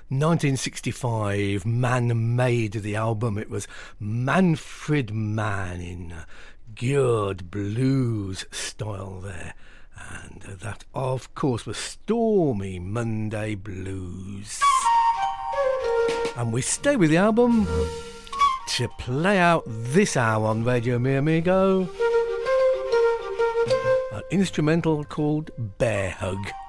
1965, Man made the album. It was Manfred Mann in good blues style there. And that, of course, was Stormy Monday Blues. And we stay with the album to play out this hour on Radio Mi Amigo. An instrumental called Bear Hug.